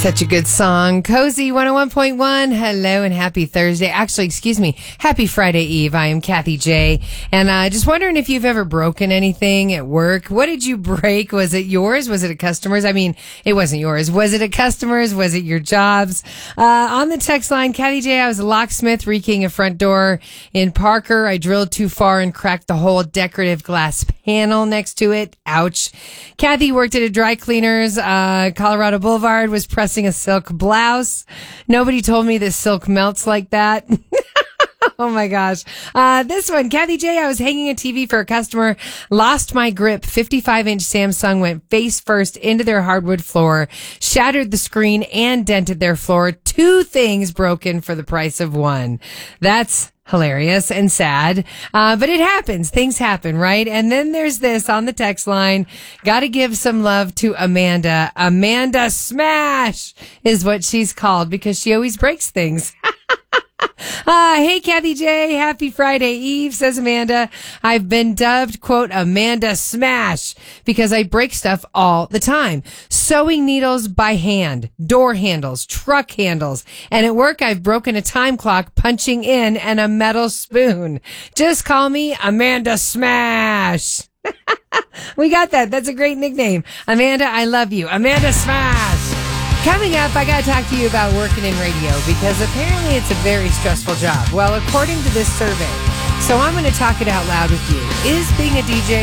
Such a good song. Cozy 101.1. Hello and happy Thursday. Actually, excuse me. Happy Friday Eve. I am Kathy J. And just wondering if you've ever broken anything at work. What did you break? Was it yours? Was it a customer's? I mean, it wasn't yours. Was it a customer's? Was it your job's? On the text line, Kathy J, I was a locksmith rekeying a front door in Parker. I drilled too far and cracked the whole decorative glass panel next to it. Ouch. Kathy worked at a dry cleaner's. Colorado Boulevard, was pressing a silk blouse. Nobody told me this silk melts like that. Oh my gosh. This one, Kathy J, I was hanging a TV for a customer, lost my grip. 55-inch Samsung went face first into their hardwood floor, shattered the screen and dented their floor. 2 things broken for the price of 1. That's hilarious and sad. But it happens. Things happen, right? And then there's this on the text line. Got to give some love to Amanda. Amanda Smash is what she's called because she always breaks things. Hey, Kathy J, happy Friday Eve, says Amanda. I've been dubbed, quote, Amanda Smash because I break stuff all the time. Sewing needles by hand, door handles, truck handles. And at work, I've broken a time clock punching in and a metal spoon. Just call me Amanda Smash. We got that. That's a great nickname. Amanda, I love you. Amanda Smash. Coming up, I got to talk to you about working in radio because apparently it's a very stressful job. Well, according to this survey, so I'm going to talk it out loud with you. Is being a DJ